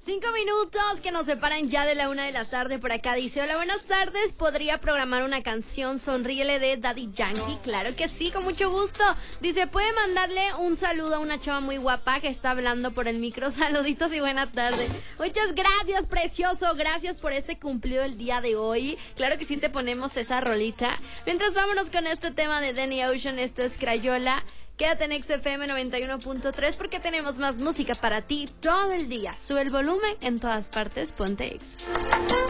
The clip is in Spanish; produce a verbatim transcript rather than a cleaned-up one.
Cinco minutos que nos separan ya de la una de la tarde. Por acá dice: hola, buenas tardes. ¿Podría programar una canción Sonríele de Daddy Yankee? Claro que sí, con mucho gusto. Dice: ¿puede mandarle un saludo a una chava muy guapa que está hablando por el micro? Saluditos y buena tarde. Muchas gracias, precioso. Gracias por ese cumplido el día de hoy. Claro que sí, te ponemos esa rolita. Mientras, vámonos con este tema de Danny Ocean. Esto es Crayola. Quédate en X F M noventa y uno punto tres porque tenemos más música para ti todo el día. Sube el volumen en todas partes, ponte X.